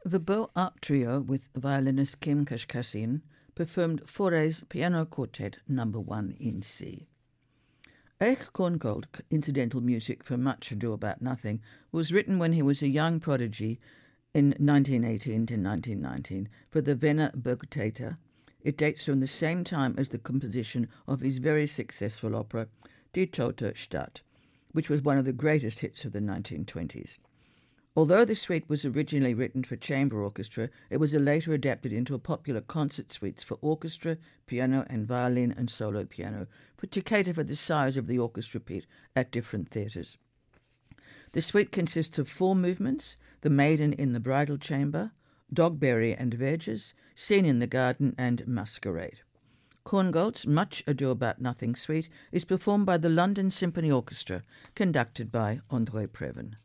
The Beaux-Arts Trio with violinist Kim Kashkashian performed Fauré's Piano Quartet No. 1 in C. Erich Korngold, incidental music for Much Ado About Nothing, was written when he was a young prodigy in 1918 to 1919 for the Wiener Burgtheater. It dates from the same time as the composition of his very successful opera Die Tote Stadt, which was one of the greatest hits of the 1920s. Although the suite was originally written for chamber orchestra, it was later adapted into a popular concert suite for orchestra, piano and violin and solo piano, to cater for the size of the orchestra pit at different theatres. The suite consists of 4 movements: The Maiden in the Bridal Chamber, Dogberry and Verges, Scene in the Garden and Masquerade. Korngold's Much Ado About Nothing suite is performed by the London Symphony Orchestra, conducted by André Previn.